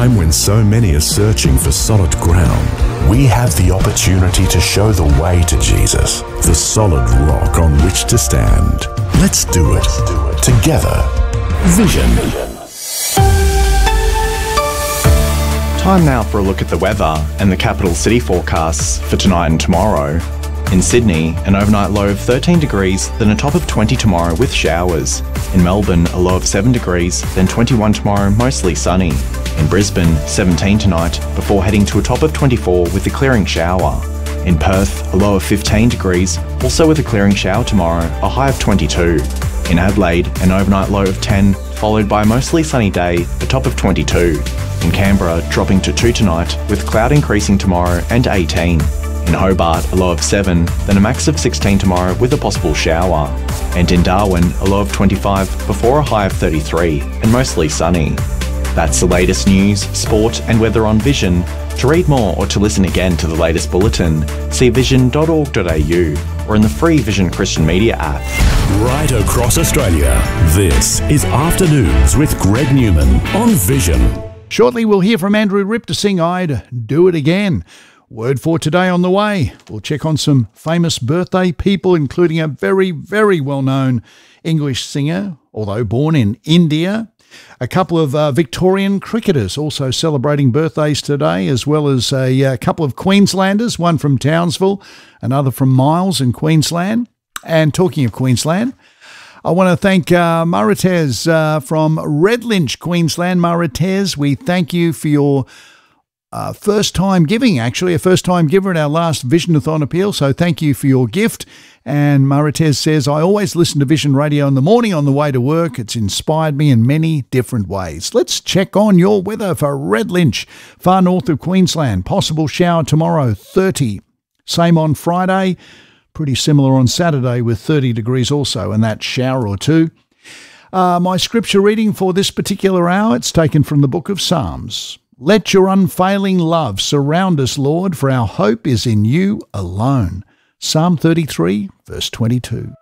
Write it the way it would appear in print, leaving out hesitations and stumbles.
time when so many are searching for solid ground, we have the opportunity to show the way to Jesus, the solid rock on which to stand. Let's do it together. Vision. Time now for a look at the weather and the capital city forecasts for tonight and tomorrow. In Sydney, an overnight low of 13 degrees, then a top of 20 tomorrow with showers. In Melbourne, a low of 7 degrees, then 21 tomorrow, mostly sunny. In Brisbane, 17 tonight, before heading to a top of 24 with a clearing shower. In Perth, a low of 15 degrees, also with a clearing shower tomorrow, a high of 22. In Adelaide, an overnight low of 10, followed by a mostly sunny day, a top of 22. In Canberra, dropping to 2 tonight, with cloud increasing tomorrow and 18. In Hobart, a low of 7, then a max of 16 tomorrow with a possible shower. And in Darwin, a low of 25 before a high of 33 and mostly sunny. That's the latest news, sport and weather on Vision. To read more or to listen again to the latest bulletin, see vision.org.au or in the free Vision Christian Media app. Right across Australia, this is Afternoons with Greg Newman on Vision. Shortly we'll hear from Andrew Ripp to sing I'd Do It Again. Word for today on the way. We'll check on some famous birthday people, including a very, very well-known English singer, although born in India. A couple of Victorian cricketers also celebrating birthdays today, as well as a couple of Queenslanders, one from Townsville, another from Miles in Queensland. And talking of Queensland, I want to thank Maritez from Redlynch, Queensland. Maritez, we thank you for your first-time giving, actually, a first-time giver at our last Visionathon appeal, so thank you for your gift. And Maritez says, I always listen to Vision Radio in the morning on the way to work. It's inspired me in many different ways. Let's check on your weather for Redlynch, far north of Queensland. Possible shower tomorrow, 30. Same on Friday, pretty similar on Saturday with 30 degrees also, and that shower or two. My scripture reading for this particular hour, it's taken from the book of Psalms. Let your unfailing love surround us, Lord, for our hope is in you alone. Psalm 33, verse 22.